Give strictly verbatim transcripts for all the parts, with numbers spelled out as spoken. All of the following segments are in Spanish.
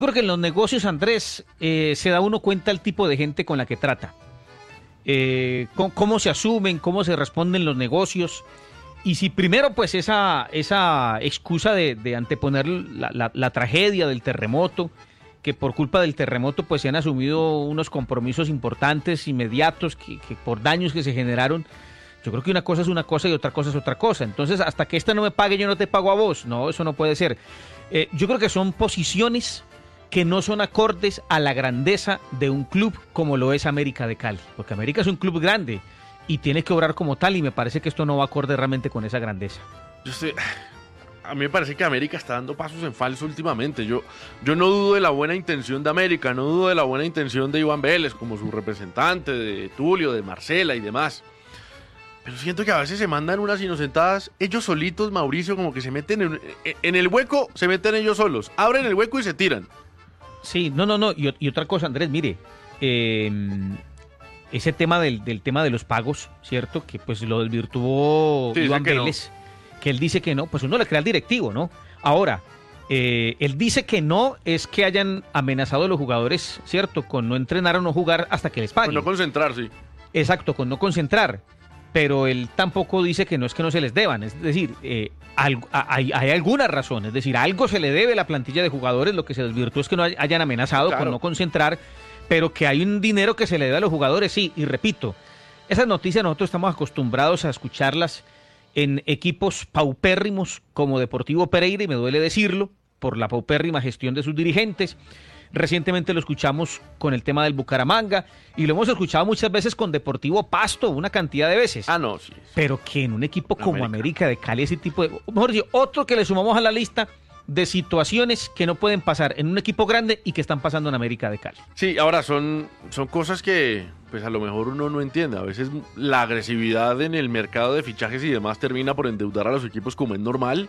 Creo que en los negocios, Andrés, eh, se da uno cuenta el tipo de gente con la que trata. Eh, con, cómo se asumen, cómo se responden los negocios. Y si primero, pues, esa, esa excusa de, de anteponer la, la, la tragedia del terremoto, que por culpa del terremoto, pues, se han asumido unos compromisos importantes, inmediatos, que, que por daños que se generaron. Yo creo que una cosa es una cosa y otra cosa es otra cosa. Entonces, hasta que esta no me pague, yo no te pago a vos. No, eso no puede ser. Eh, yo creo que son posiciones que no son acordes a la grandeza de un club como lo es América de Cali. Porque América es un club grande y tiene que obrar como tal, y me parece que esto no va acorde realmente con esa grandeza. Yo sé, a mí me parece que América está dando pasos en falso últimamente. Yo, yo no dudo de la buena intención de América, no dudo de la buena intención de Iván Vélez como su representante, de Tulio, de Marcela y demás. Pero siento que a veces se mandan unas inocentadas, ellos solitos, Mauricio, como que se meten en, en el hueco, se meten ellos solos, abren el hueco y se tiran. Sí, no, no, no. Y, y otra cosa, Andrés, mire, eh, ese tema del, del tema de los pagos, ¿cierto? Que pues lo desvirtuó sí, Iván que Vélez, no. que él dice que no, pues uno le crea al directivo, ¿no? Ahora, eh, él dice que no es que hayan amenazado a los jugadores, ¿cierto? Con no entrenar o no jugar hasta que les paguen. Con no concentrar, sí. Exacto, con no concentrar. Pero él tampoco dice que no es que no se les deban, es decir, eh, algo, hay, hay alguna razón, es decir, algo se le debe a la plantilla de jugadores, lo que se desvirtuó es que no hayan amenazado claro. con no concentrar, pero que hay un dinero que se le debe a los jugadores, sí, y repito, esas noticias nosotros estamos acostumbrados a escucharlas en equipos paupérrimos como Deportivo Pereira, y me duele decirlo, por la paupérrima gestión de sus dirigentes. Recientemente lo escuchamos con el tema del Bucaramanga y lo hemos escuchado muchas veces con Deportivo Pasto, una cantidad de veces. Ah, no, sí. Pero que en un equipo como América. América de Cali, ese tipo de... Mejor dicho, otro que le sumamos a la lista de situaciones que no pueden pasar en un equipo grande y que están pasando en América de Cali. Sí, ahora son, son cosas que pues a lo mejor uno no entiende. A veces la agresividad en el mercado de fichajes y demás termina por endeudar a los equipos como es normal.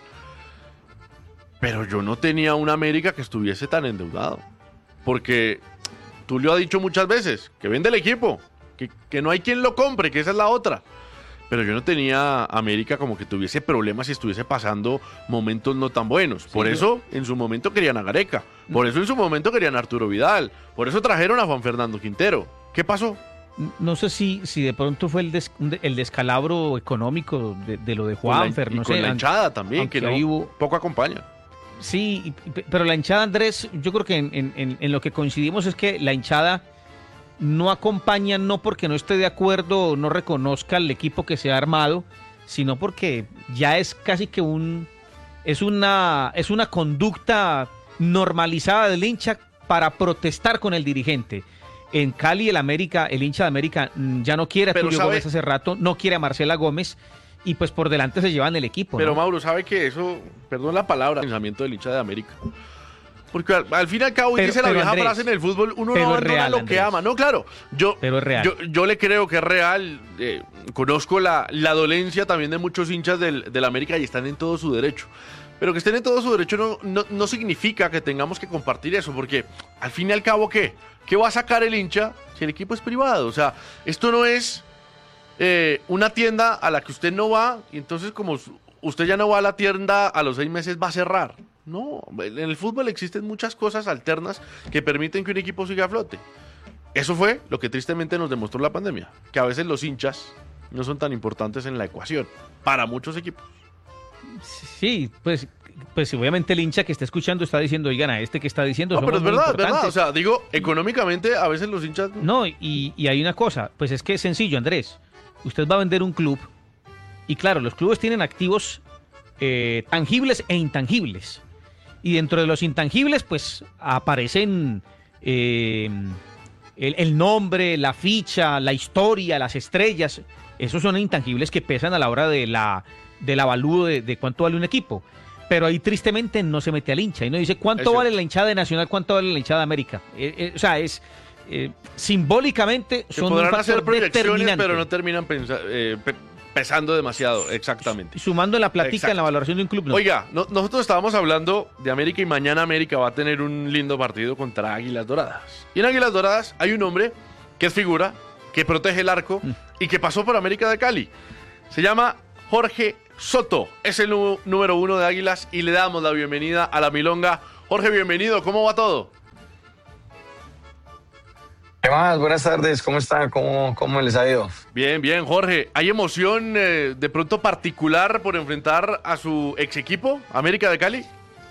Pero yo no tenía un América que estuviese tan endeudado. Porque Tulio ha dicho muchas veces que vende el equipo, que, que no hay quien lo compre, que esa es la otra. Pero yo no tenía América como que tuviese problemas y estuviese pasando momentos no tan buenos. Por sí, eso yo... en su momento querían a Gareca, por eso en su momento querían a Arturo Vidal, por eso trajeron a Juan Fernando Quintero. ¿Qué pasó? No sé si, si de pronto fue el, des, el descalabro económico de, de lo de Juanfer, no sé. Con la hinchada también, que no, hubo... poco acompaña. Sí, pero la hinchada, Andrés, yo creo que en, en, en lo que coincidimos es que la hinchada no acompaña, no porque no esté de acuerdo o no reconozca el equipo que se ha armado, sino porque ya es casi que un es una es una conducta normalizada del hincha para protestar con el dirigente. En Cali el América, el hincha de América ya no quiere a Tulio ¿sabe? Gómez hace rato, no quiere a Marcela Gómez. Y pues por delante se llevan el equipo. Pero ¿no? Mauro, ¿sabe que eso, perdón la palabra, pensamiento del hincha de América? Porque al, al fin y al cabo, pero, dice la vieja Andrés, frase en el fútbol, uno no abandona real, lo Andrés. que ama. No, claro, yo, pero es real. yo, yo le creo que es real. Eh, conozco la, la dolencia también de muchos hinchas del, del América y están en todo su derecho. Pero que estén en todo su derecho no, no, no significa que tengamos que compartir eso, porque al fin y al cabo, ¿qué? ¿Qué va a sacar el hincha si el equipo es privado? O sea, esto no es... Eh, una tienda a la que usted no va y entonces como usted ya no va a la tienda a los seis meses va a cerrar. No, en el fútbol existen muchas cosas alternas que permiten que un equipo siga a flote. Eso fue lo que tristemente nos demostró la pandemia, que a veces los hinchas no son tan importantes en la ecuación para muchos equipos. Sí, pues pues obviamente el hincha que está escuchando está diciendo, oigan, a este que está diciendo... No, pero es verdad, es verdad, o sea, digo, económicamente a veces los hinchas... No, y, y hay una cosa, pues es que es sencillo, Andrés. Usted va a vender un club y claro, los clubes tienen activos eh, tangibles e intangibles. Y dentro de los intangibles, pues aparecen eh, el, el nombre, la ficha, la historia, las estrellas. Esos son intangibles que pesan a la hora de la, del avalúo de, de cuánto vale un equipo. Pero ahí tristemente no se mete al hincha y no dice cuánto Eso. vale la hinchada de Nacional, cuánto vale la hinchada de América. Eh, eh, o sea, es... Eh, simbólicamente que son podrán un hacer proyecciones, pero no no terminan pensa, eh, pe, pesando demasiado, exactamente. Sumando en la platica, exacto, en la valoración de un club. No. Oiga, no, nosotros estábamos hablando de América y mañana América va a tener un lindo partido contra Águilas Doradas. Y en Águilas Doradas hay un hombre que es figura, que protege el arco mm. y que pasó por América de Cali. Se llama Jorge Soto, es el número uno de Águilas y le damos la bienvenida a la Milonga. Jorge, bienvenido, ¿cómo va todo? más? Buenas tardes, ¿cómo están? ¿Cómo, cómo les ha ido? Bien, bien, Jorge. ¿Hay emoción eh, de pronto particular por enfrentar a su ex equipo, América de Cali?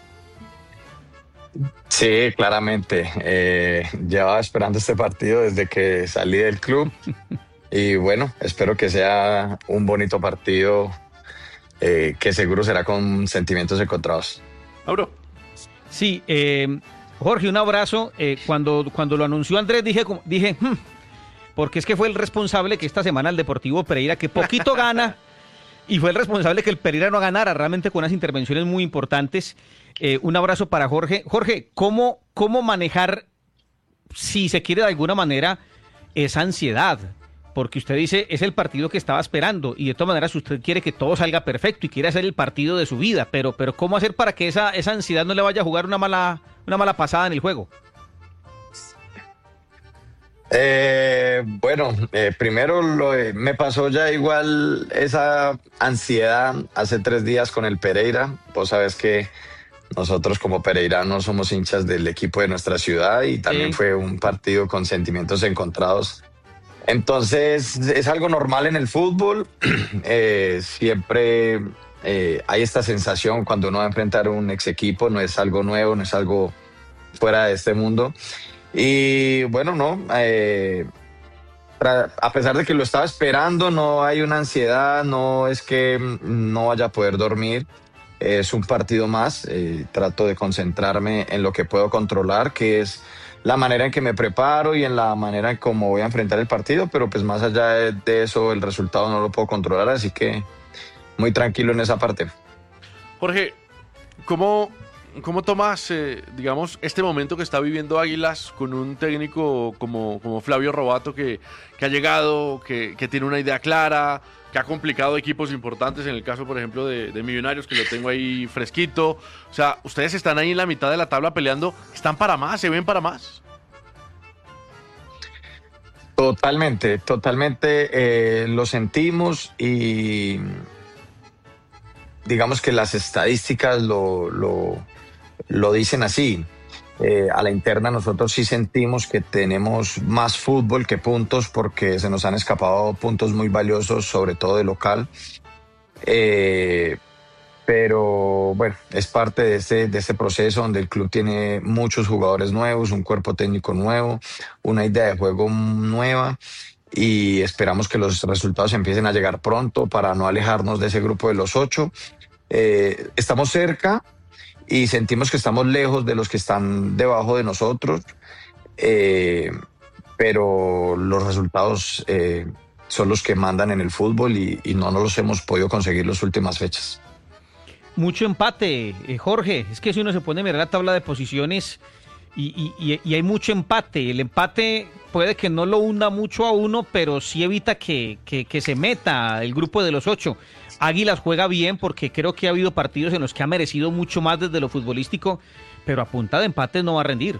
Sí, claramente. Eh, llevaba esperando este partido desde que salí del club y bueno, espero que sea un bonito partido eh, que seguro será con sentimientos encontrados. Mauro. Sí, eh, Jorge, un abrazo. Eh, cuando, cuando lo anunció Andrés dije, como- dije "Hmm", porque es que fue el responsable que esta semana el Deportivo Pereira, que poquito gana, y fue el responsable que el Pereira no ganara, realmente con unas intervenciones muy importantes. Eh, un abrazo para Jorge. Jorge, ¿cómo, cómo manejar, si se quiere de alguna manera, esa ansiedad? Porque usted dice, es el partido que estaba esperando, y de todas maneras usted quiere que todo salga perfecto y quiere hacer el partido de su vida, pero, pero ¿cómo hacer para que esa, esa ansiedad no le vaya a jugar una mala, una mala pasada en el juego? Eh, bueno, eh, primero lo, de- me pasó ya igual esa ansiedad hace tres días con el Pereira. Vos sabes que nosotros como pereiranos somos hinchas del equipo de nuestra ciudad y también Sí. fue un partido con sentimientos encontrados. Entonces es algo normal en el fútbol. Eh, siempre eh, hay esta sensación cuando uno va a enfrentar un ex equipo, no es algo nuevo, no es algo fuera de este mundo. Y bueno, no, eh, tra- a pesar de que lo estaba esperando, no hay una ansiedad, no es que mm, no vaya a poder dormir. Es un partido más, eh, trato de concentrarme en lo que puedo controlar, que es la manera en que me preparo y en la manera en cómo voy a enfrentar el partido, pero pues más allá de, de eso, el resultado no lo puedo controlar, así que muy tranquilo en esa parte. Jorge, ¿cómo, cómo tomas, eh, digamos, este momento que está viviendo Águilas con un técnico como, como Flavio Robato que, que ha llegado, que, que tiene una idea clara, que ha complicado equipos importantes, en el caso, por ejemplo, de, de Millonarios, que lo tengo ahí fresquito? O sea, ustedes están ahí en la mitad de la tabla peleando, ¿están para más? ¿Se ven para más? Totalmente, totalmente eh, lo sentimos y digamos que las estadísticas lo, lo, lo dicen así. Eh, a la interna nosotros sí sentimos que tenemos más fútbol que puntos porque se nos han escapado puntos muy valiosos, sobre todo de local. Eh, pero bueno, es parte de este, de este proceso donde el club tiene muchos jugadores nuevos, un cuerpo técnico nuevo, una idea de juego nueva y esperamos que los resultados empiecen a llegar pronto para no alejarnos de ese grupo de los ocho. Eh, estamos cerca y sentimos que estamos lejos de los que están debajo de nosotros, eh, pero los resultados eh, son los que mandan en el fútbol y, y no nos los hemos podido conseguir las últimas fechas. Mucho empate, eh, Jorge. Es que si uno se pone a mirar la tabla de posiciones y, y- y- y hay mucho empate. El empate puede que no lo hunda mucho a uno, pero sí evita que, que- que se meta el grupo de los ocho. Águilas juega bien porque creo que ha habido partidos en los que ha merecido mucho más desde lo futbolístico, pero a punta de empate no va a rendir.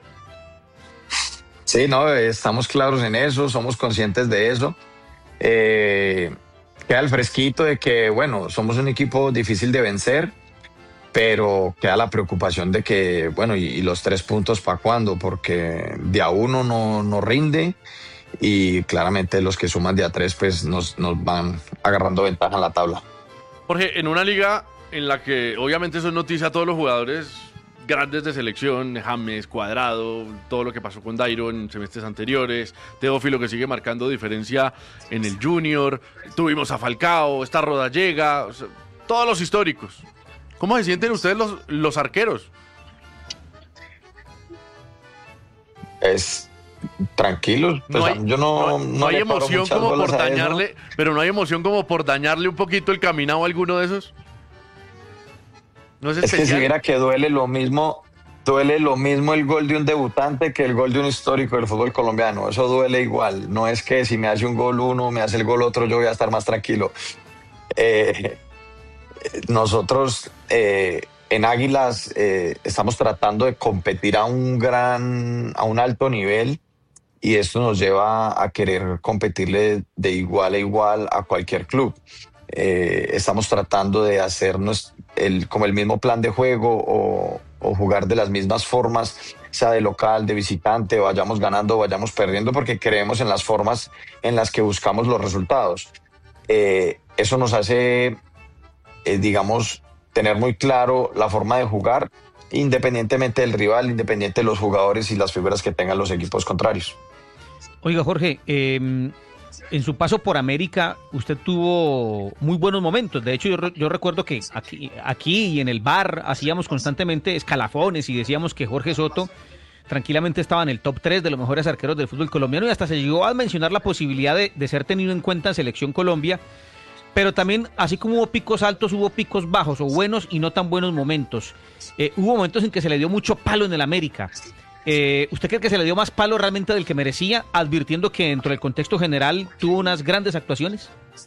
Sí, no, estamos claros en eso, somos conscientes de eso. Eh, queda el fresquito de que, bueno, somos un equipo difícil de vencer, pero queda la preocupación de que, bueno, y, y los tres puntos para cuándo, porque de a uno no, no rinde y claramente los que suman de a tres pues nos, nos van agarrando ventaja en la tabla. Jorge, en una liga en la que obviamente eso es noticia a todos los jugadores grandes de selección, James, Cuadrado, todo lo que pasó con Dairo en semestres anteriores, Teófilo que sigue marcando diferencia en el Junior, tuvimos a Falcao, está Rodallega, o sea, todos los históricos. ¿Cómo se sienten ustedes los, los arqueros? Es tranquilos, pues, No hay, yo no, no- no no hay le paro emoción muchas como por bolas a eso. dañarle, pero no hay emoción como por dañarle un poquito el caminado a alguno de esos. No es Es que si especial. viera que duele lo mismo, duele lo mismo el gol de un debutante que el gol de un histórico del fútbol colombiano. Eso duele igual. No es que si me hace un gol uno, me hace el gol otro, yo voy a estar más tranquilo. Eh, nosotros eh, en Águilas eh, estamos tratando de competir a un gran, a un alto nivel y esto nos lleva a querer competirle de igual a igual a cualquier club. eh, estamos tratando de hacernos el, como el mismo plan de juego o, o jugar de las mismas formas, sea de local, de visitante, vayamos ganando o vayamos perdiendo, porque creemos en las formas en las que buscamos los resultados. Eh, eso nos hace, eh, digamos, tener muy claro la forma de jugar, independientemente del rival, independiente de los jugadores y las figuras que tengan los equipos contrarios. Oiga, Jorge, eh, en su paso por América, usted tuvo muy buenos momentos. De hecho, yo, yo recuerdo que aquí, aquí y en el bar hacíamos constantemente escalafones y decíamos que Jorge Soto tranquilamente estaba en el top tres de los mejores arqueros del fútbol colombiano, y hasta se llegó a mencionar la posibilidad de, de ser tenido en cuenta en Selección Colombia. Pero también, así como hubo picos altos, hubo picos bajos, o buenos y no tan buenos momentos. Eh, hubo momentos en que se le dio mucho palo en el América. Eh, ¿Usted cree que se le dio más palo realmente del que merecía, advirtiendo que dentro del contexto general tuvo unas grandes actuaciones?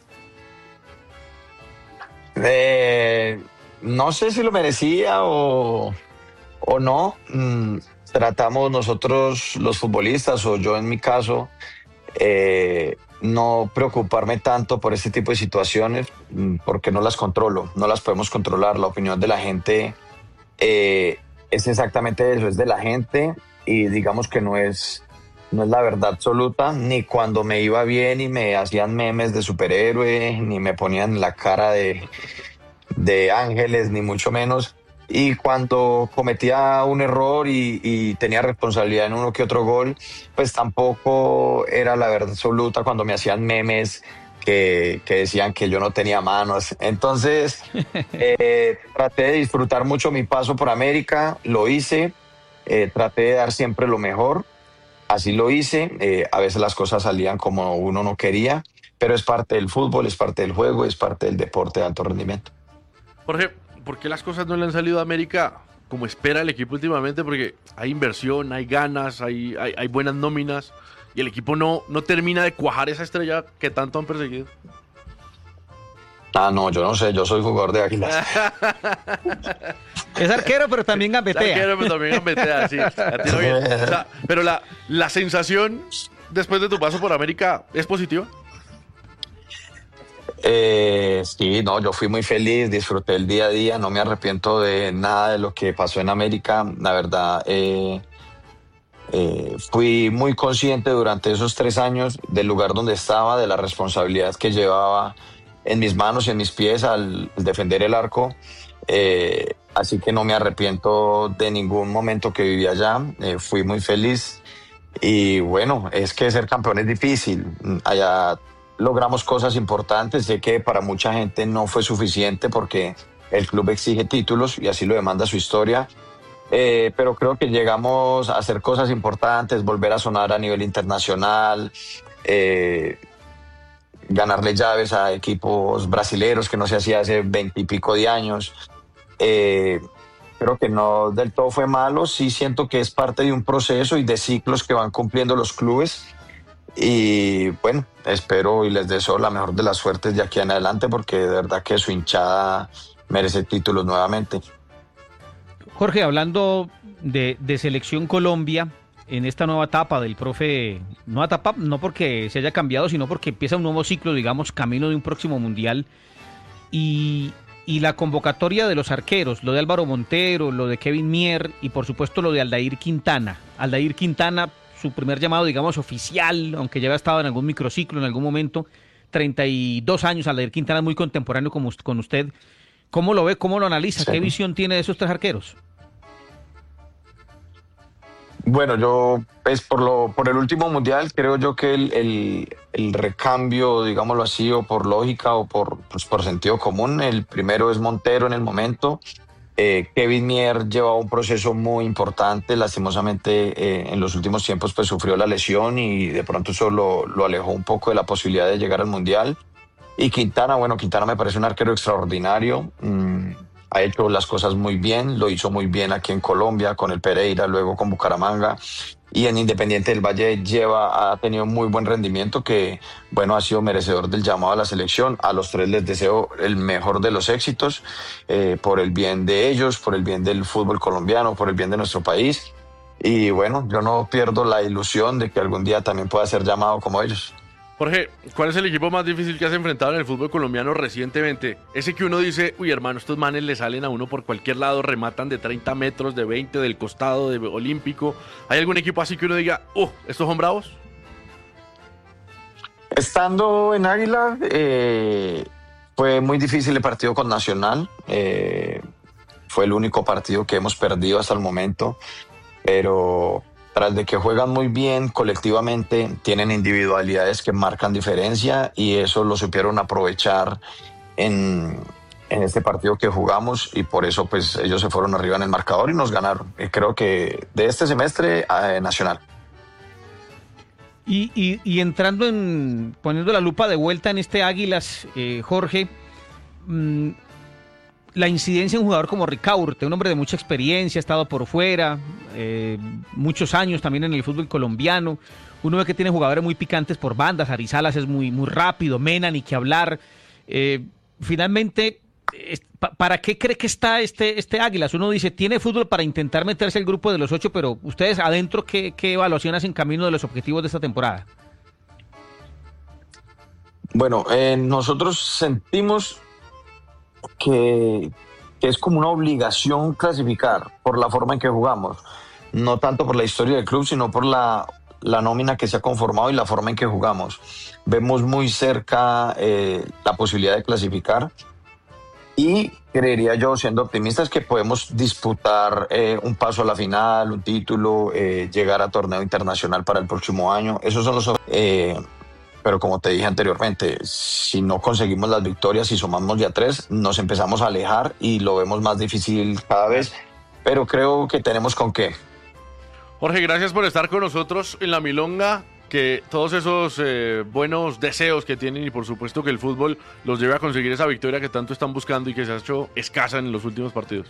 Eh, no sé si lo merecía o, o no. Mm, tratamos nosotros, los futbolistas, o yo en mi caso, eh, no preocuparme tanto por este tipo de situaciones, porque no las controlo, no las podemos controlar. La opinión de la gente eh, es exactamente eso, es de la gente, y digamos que no es, no es la verdad absoluta. Ni cuando me iba bien y me hacían memes de superhéroe, ni me ponían la cara de, de ángeles, ni mucho menos. Y cuando cometía un error y, y tenía responsabilidad en uno que otro gol, pues tampoco era la verdad absoluta cuando me hacían memes que, que decían que yo no tenía manos. Entonces, eh, traté de disfrutar mucho mi paso por América, lo hice, eh, traté de dar siempre lo mejor, así lo hice. Eh, a veces las cosas salían como uno no quería, pero es parte del fútbol, es parte del juego, es parte del deporte de alto rendimiento. Jorge, ¿por qué las cosas no le han salido a América como espera el equipo últimamente? Porque hay inversión, hay ganas, hay, hay, hay buenas nóminas, y el equipo no, no termina de cuajar esa estrella que tanto han perseguido. Ah, no, yo no sé, yo soy jugador de Águilas. Es arquero, pero también gambetea. Es arquero, pero también gambetea, sí. A ti no viene. O sea, pero la, la sensación después de tu paso por América es positiva. Eh, sí, no, yo fui muy feliz, disfruté el día a día, no me arrepiento de nada de lo que pasó en América. La verdad, eh, eh, fui muy consciente durante esos tres años del lugar donde estaba, de la responsabilidad que llevaba en mis manos y en mis pies al defender el arco. Eh, así que no me arrepiento de ningún momento que viví allá. Eh, fui muy feliz. Y bueno, es que ser campeón es difícil. Allá logramos cosas importantes. Sé que para mucha gente no fue suficiente porque el club exige títulos y así lo demanda su historia. Eh, pero creo que llegamos a hacer cosas importantes, volver a sonar a nivel internacional, eh, ganarle llaves a equipos brasileños que no se hacía hace veintipico de años. Eh, creo que no del todo fue malo. Sí siento que es parte de un proceso y de ciclos que van cumpliendo los clubes. Y bueno, espero y les deseo la mejor de las suertes de aquí en adelante, porque de verdad que su hinchada merece títulos nuevamente. Jorge, hablando de, de Selección Colombia, en esta nueva etapa del profe, nueva etapa no porque se haya cambiado, sino porque empieza un nuevo ciclo, digamos, camino de un próximo mundial, y, y la convocatoria de los arqueros, lo de Álvaro Montero, lo de Kevin Mier y por supuesto lo de Aldair Quintana. Aldair Quintana, su primer llamado, digamos, oficial, aunque ya había estado en algún microciclo en algún momento, treinta y dos años, Aldair Quintana muy contemporáneo como, con usted. ¿Cómo lo ve? ¿Cómo lo analiza? Sí. ¿Qué visión tiene de esos tres arqueros? Bueno, yo, pues por lo por el último mundial, creo yo que el, el, el recambio, digámoslo así, o por lógica o por, pues por sentido común, el primero es Montero en el momento. Eh, Kevin Mier lleva un proceso muy importante, lastimosamente eh, en los últimos tiempos pues sufrió la lesión y de pronto eso lo, lo alejó un poco de la posibilidad de llegar al mundial. Y Quintana, bueno, Quintana me parece un arquero extraordinario. Mm, ha hecho las cosas muy bien, lo hizo muy bien aquí en Colombia con el Pereira, luego con Bucaramanga, y en Independiente del Valle lleva, ha tenido muy buen rendimiento, que bueno, ha sido merecedor del llamado a la selección. A los tres les deseo el mejor de los éxitos, eh, por el bien de ellos, por el bien del fútbol colombiano, por el bien de nuestro país, y bueno, yo no pierdo la ilusión de que algún día también pueda ser llamado como ellos. Jorge, ¿cuál es el equipo más difícil que has enfrentado en el fútbol colombiano recientemente? Ese que uno dice, uy hermano, estos manes le salen a uno por cualquier lado, rematan de treinta metros, de veinte, del costado, de olímpico. ¿Hay algún equipo así que uno diga, uh, estos son bravos? Estando en Águila, eh, fue muy difícil el partido con Nacional. Eh, fue el único partido que hemos perdido hasta el momento, pero tras de que juegan muy bien colectivamente, tienen individualidades que marcan diferencia y eso lo supieron aprovechar en, en este partido que jugamos y por eso pues ellos se fueron arriba en el marcador y nos ganaron. Y creo que de este semestre eh, Nacional. Y, y, y entrando en, poniendo la lupa de vuelta en este Águilas, eh, Jorge, mmm, la incidencia de un jugador como Ricaurte, un hombre de mucha experiencia, ha estado por fuera, eh, muchos años también en el fútbol colombiano. Uno ve que tiene jugadores muy picantes por bandas, Arizalas es muy, muy rápido, Mena ni que hablar. Eh, finalmente, ¿para qué cree que está este, este Águilas? Uno dice, tiene fútbol para intentar meterse al grupo de los ocho, pero ustedes adentro, ¿qué, qué evaluación hacen camino de los objetivos de esta temporada? Bueno, eh, nosotros sentimos que, que es como una obligación clasificar por la forma en que jugamos, no tanto por la historia del club, sino por la, la nómina que se ha conformado y la forma en que jugamos. Vemos muy cerca eh, la posibilidad de clasificar y creería yo, siendo optimistas, que podemos disputar eh, un paso a la final, un título, eh, llegar a torneo internacional para el próximo año. Esos son los... Eh, pero como te dije anteriormente, si no conseguimos las victorias y sumamos ya tres, nos empezamos a alejar y lo vemos más difícil cada vez, pero creo que tenemos con qué. Jorge, gracias por estar con nosotros en La Milonga, que todos esos eh, buenos deseos que tienen y por supuesto que el fútbol los lleve a conseguir esa victoria que tanto están buscando y que se ha hecho escasa en los últimos partidos.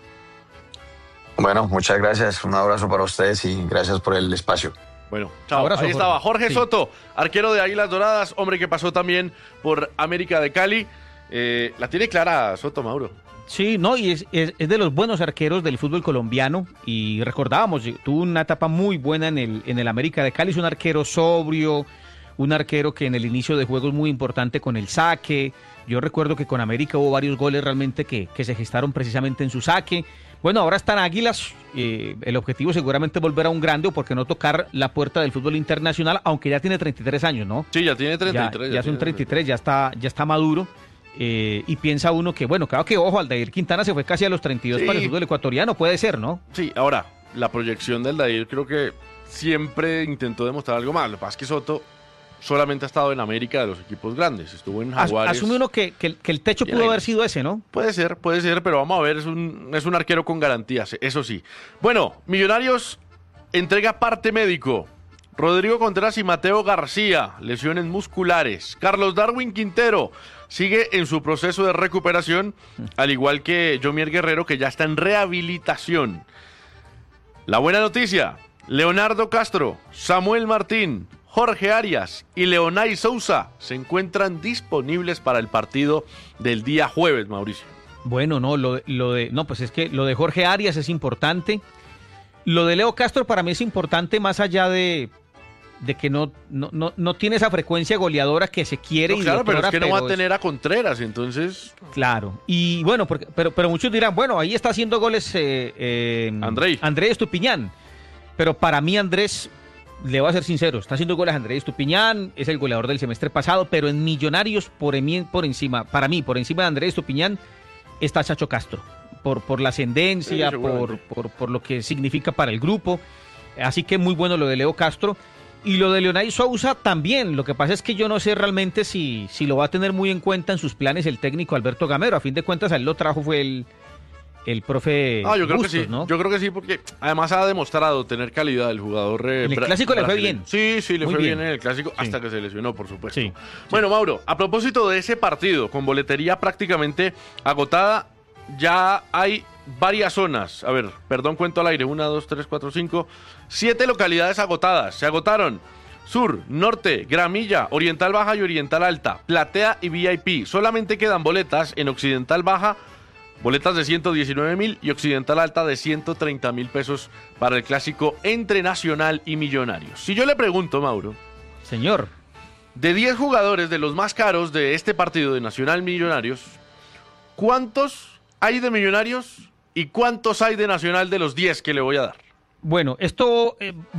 Bueno, muchas gracias, un abrazo para ustedes y gracias por el espacio. Bueno, chao. Abrazo, Ahí estaba Jorge sí. Soto, arquero de Águilas Doradas, hombre que pasó también por América de Cali. Eh, la tiene clara Soto, Mauro. Sí, no, y es, es, es de los buenos arqueros del fútbol colombiano y recordábamos, tuvo una etapa muy buena en el, en el América de Cali, es un arquero sobrio, un arquero que en el inicio de juego es muy importante con el saque. Yo recuerdo que con América hubo varios goles realmente que, que se gestaron precisamente en su saque. Bueno, ahora están Águilas, eh, el objetivo seguramente es volver a un grande o por qué no tocar la puerta del fútbol internacional, aunque ya tiene treinta y tres años, ¿no? Sí, ya tiene treinta y tres. Ya, ya, ya son treinta y tres, treinta y tres. ya está, ya está maduro. Eh, y piensa uno que, bueno, claro que, ojo, Aldair Quintana se fue casi a los treinta y dos Sí. para el fútbol ecuatoriano, puede ser, ¿no? Sí, ahora, la proyección del Dair creo que siempre intentó demostrar algo más. Lo que pasa es que Soto solamente ha estado en América de los equipos grandes. Estuvo en As- Jaguares. Asume uno que, que, que el techo Bien, pudo ahí. haber sido ese, ¿no? Puede ser, puede ser, pero vamos a ver, es un, es un arquero con garantías, eso sí. Bueno, Millonarios entrega parte médico. Rodrigo Contreras y Mateo García, lesiones musculares. Carlos Darwin Quintero sigue en su proceso de recuperación, al igual que Jomier Guerrero, que ya está en rehabilitación. La buena noticia, Leonardo Castro, Samuel Martín, Jorge Arias y Leonay Sousa se encuentran disponibles para el partido del día jueves, Mauricio. Bueno, no, lo, lo de, no, pues es que lo de Jorge Arias es importante. Lo de Leo Castro para mí es importante más allá de, de que no, no, no, no tiene esa frecuencia goleadora que se quiere. No, y claro, pero deplora, es que no va a es- tener a Contreras, entonces... Claro, y bueno, porque, pero, pero muchos dirán, bueno, ahí está haciendo goles eh, eh, Andrei. Andrés Estupiñán, pero para mí Andrés, le voy a ser sincero, está haciendo goles Andrés Estupiñán, es el goleador del semestre pasado, pero en Millonarios por, emi- por encima, para mí, por encima de Andrés Estupiñán, está Chacho Castro, por, por la ascendencia, Sí, por, seguramente. por, por lo que significa para el grupo, así que muy bueno lo de Leo Castro. Y lo de Leonay Sousa también. Lo que pasa es que yo no sé realmente si, si lo va a tener muy en cuenta en sus planes el técnico Alberto Gamero. A fin de cuentas, a él lo trajo fue el, el profe Ah, yo creo Bustos, que sí. ¿no? Yo creo que sí, porque además ha demostrado tener calidad el jugador. eh, En el bra- clásico le fue brasileño. bien. Sí, sí, le Muy fue bien. bien. en el clásico, Sí. hasta que se lesionó, por supuesto. Sí. Bueno, Mauro, a propósito de ese partido, con boletería prácticamente agotada, ya hay varias zonas. A ver, perdón, cuento al aire. Una, dos, tres, cuatro, cinco. Siete localidades agotadas. Se agotaron. Sur, Norte, Gramilla, Oriental Baja y Oriental Alta, Platea y V I P. Solamente quedan boletas en Occidental Baja, boletas de ciento diecinueve mil y Occidental Alta de ciento treinta mil pesos para el clásico entre Nacional y Millonarios. Si yo le pregunto, Mauro, Señor, De diez jugadores de los más caros de este partido de Nacional Millonarios, ¿cuántos hay de Millonarios y cuántos hay de Nacional de los diez que le voy a dar? Bueno, esto... eh,